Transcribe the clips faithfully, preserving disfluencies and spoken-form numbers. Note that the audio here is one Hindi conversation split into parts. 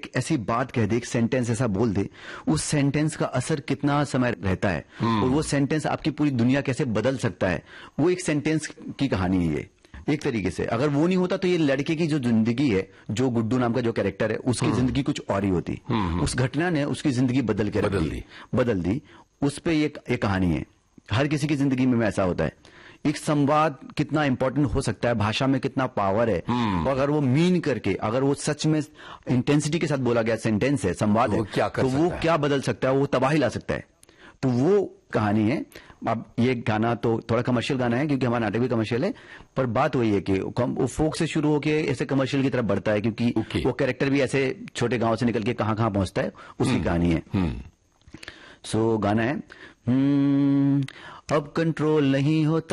एक ऐसी बात कह दे, एक सेंटेंस ऐसा बोल दे, उस सेंटेंस का असर कितना समय रहता है और वो सेंटेंस आपकी पूरी दुनिया कैसे बदल सकता है, वो एक सेंटेंस की कहानी है ये एक तरीके से। अगर वो नहीं होता तो ये लड़के की जो जिंदगी है, जो गुड्डू नाम का जो कैरेक्टर है, उसकी जिंदगी कुछ और ही होती। उस घटना ने उसकी जिंदगी बदल के बदल दी बदल दी उस पे ये एक कहानी है। हर किसी की जिंदगी में ऐसा होता है। एक संवाद कितना इंपॉर्टेंट हो सकता है, भाषा में कितना पावर है, और अगर वो मीन करके, अगर वो सच में इंटेंसिटी के साथ बोला गया सेंटेंस है, संवाद है, तो वो क्या बदल सकता है, वो तबाही ला सकता है। तो वो कहानी है। अब ये गाना तो थोड़ा कमर्शियल गाना है क्योंकि हमारा नाटक भी कमर्शियल है, पर बात वही है कि वो फोक से शुरू होके ऐसे कमर्शियल की तरफ बढ़ता है क्योंकि okay. वो कैरेक्टर भी ऐसे छोटे गांव से निकल के कहां कहां पहुंचता है, उसकी कहानी है। सो so, गाना है hmm, अब कंट्रोल नहीं होता,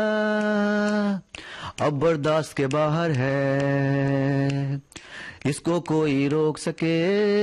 अब बर्दाश्त के बाहर है, इसको कोई रोक सके,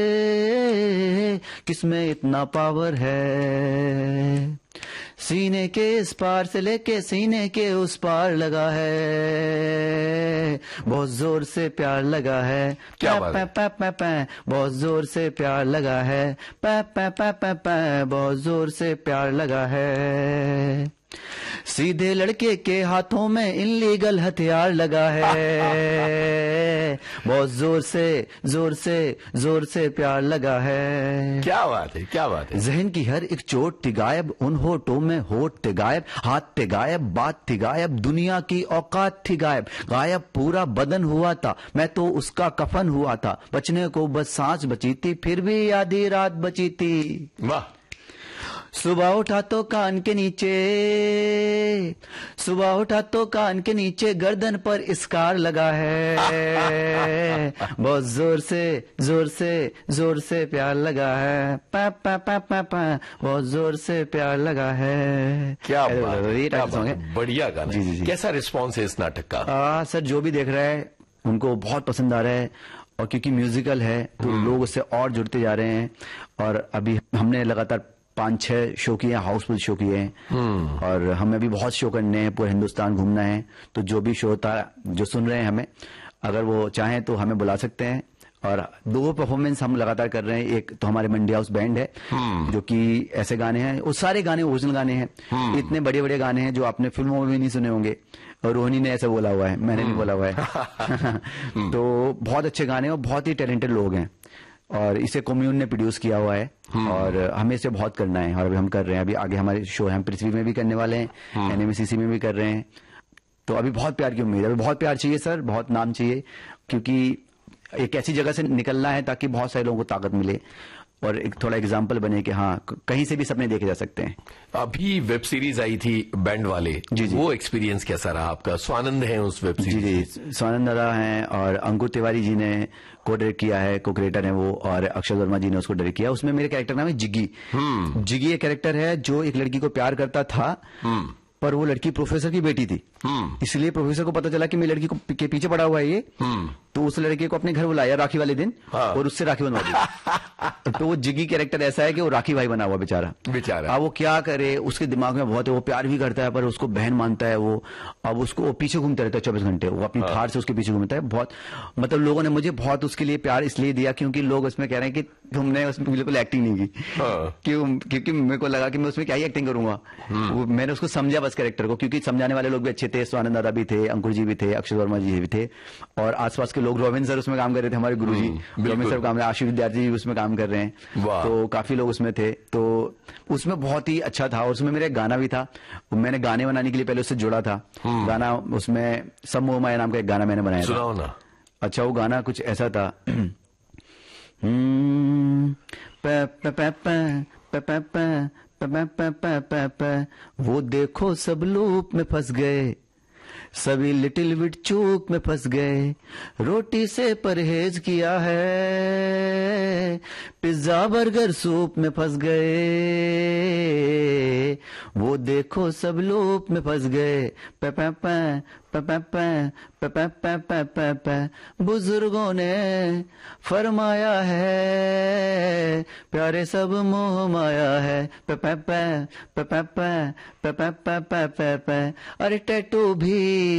किसमें इतना पावर है, सीने के इस पार से लेके सीने के उस पार लगा है, बहुत जोर से प्यार लगा है, क्या पै, पै, पै, पै, बहुत जोर से प्यार लगा है, पै, पै, पै, पै, पै, बहुत जोर से प्यार लगा है, सीधे लड़के के हाथों में इनलीगल हथियार लगा है, बहुत जोर से जोर से जोर से प्यार लगा है। क्या बात है, क्या बात है। जहन की हर एक चोट थी गायब, उन होठों में होठ थे गायब, हाथ थे गायब, बात थी गायब, दुनिया की औकात थी गायब, गायब पूरा बदन हुआ था, मैं तो उसका कफन हुआ था, बचने को बस सांस बची थी, फिर भी आधी रात बची थी। वाह। सुबह उठा तो कान के नीचे, सुबह उठा तो कान के नीचे गर्दन पर स्कार लगा है, बहुत जोर से जोर से जोर से प्यार लगा है, पा पा पा पा पा बहुत जोर से प्यार लगा है। क्या बात है, क्या बात है, बढ़िया गाना। जी, जी, जी। कैसा रिस्पॉन्स है इस नाटक का? आ, सर जो भी देख रहा है उनको बहुत पसंद आ रहा है, और क्योंकि म्यूजिकल है तो लोग उससे और जुड़ते जा रहे हैं, और अभी हमने लगातार पांच छह शो किए, हाउसफुल शो किए हैं, और हमें अभी बहुत शो करने हैं, पूरे हिंदुस्तान घूमना है। तो जो भी शो होता है, जो सुन रहे हैं हमें, अगर वो चाहें तो हमें बुला सकते हैं। और दो परफॉर्मेंस हम लगातार कर रहे हैं। एक तो हमारे मंडी हाउस बैंड है जो कि ऐसे गाने हैं, वो सारे गाने ओरिजिनल गाने हैं, इतने बड़े बड़े गाने हैं जो आपने फिल्मों में भी नहीं सुने होंगे, और रोहिणी ने ऐसा बोला हुआ है, मैंने भी बोला हुआ है। तो बहुत अच्छे गाने और बहुत ही टैलेंटेड लोग हैं, और इसे कम्यून ने प्रोड्यूस किया हुआ है, और हमें इसे बहुत करना है, और अभी हम कर रहे हैं। अभी आगे हमारे शो है, हम पृथ्वी में भी करने वाले हैं, एनएमसीसी में भी कर रहे हैं। तो अभी बहुत प्यार की उम्मीद है, अभी बहुत प्यार चाहिए सर, बहुत नाम चाहिए, क्योंकि एक ऐसी जगह से निकलना है ताकि बहुत सारे लोगों को ताकत मिले, और एक थोड़ा एग्जाम्पल बने कि हाँ कहीं से भी सपने देखे जा सकते हैं। अभी वेब सीरीज आई थी बैंड वाले, जी जी, वो एक्सपीरियंस कैसा रहा आपका? स्वानंद है उस वेब सीरीज? जी जी, स्वानंद दादा हैं, और अंकुर तिवारी जी ने को डायरेक्ट किया है, को क्रिएटर है वो, और अक्षय वर्मा जी ने उसको डायरेक्ट किया। उसमें मेरे कैरेक्टर नाम है जिग्गी। जिग्गी एक कैरेक्टर है जो एक लड़की को प्यार करता था, पर वो लड़की प्रोफेसर की बेटी थी, इसलिए प्रोफेसर को पता चला कि मेरी लड़की को के पीछे पड़ा हुआ है ये, तो उस लड़के को अपने घर बुलाया राखी वाले दिन, हाँ। और उससे राखी बनवा दी। तो वो जिग्गी कैरेक्टर ऐसा है कि वो राखी भाई बना हुआ बेचारा बेचारा अब वो क्या करे, उसके दिमाग में बहुत है, वो प्यार भी करता है पर उसको बहन मानता है वो। अब उसको वो पीछे घूमता रहता है चौबीस घंटे, वो अपनी हाँ। थार से उसके पीछे घूमता है। बहुत मतलब लोगों ने मुझे बहुत उसके लिए प्यार इसलिए दिया क्योंकि लोग उसमें कह रहे हैं कि तुमने उसमें बिल्कुल एक्टिंग नहीं की, हाँ। क्यों? क्योंकि मेरे को लगा कि मैं उसमें क्या ही एक्टिंग करूंगा। मैंने उसको समझा बस कैरेक्टर को, क्योंकि समझाने वाले लोग भी अच्छे थे, स्वानंद दादा भी थे, अंकुर जी भी थे, अक्षय वर्मा जी भी थे, और आसपास के लोग, रोविन सर उसमें काम कर रहे थे, हमारे गुरुजी रोविन सर काम, आशीष विद्यार्थी जी उसमें काम कर रहे हैं, तो काफी लोग उसमें थे। तो उसमें बहुत ही अच्छा था, और उसमें मेरा गाना भी था, मैंने गाने बनाने के लिए पहले उससे जुड़ा था। गाना उसमें सब मोह माया नाम का एक गाना मैंने बनाया सुनाओ ना। अच्छा, वो गाना कुछ ऐसा था, वो देखो सब लूप में फंस गए, सभी लिटिल बिट चूक में फंस गए, रोटी से परहेज किया है, पिज्जा बर्गर सूप में फंस गए, वो देखो सब लूप में फंस गए, पे पे पे पे पे पे पे पे पे पे पे बुजुर्गों ने फरमाया है, प्यारे सब मोह माया है, पे पे पे पे पे पे पे पे पे पे पे अरे टैटू भी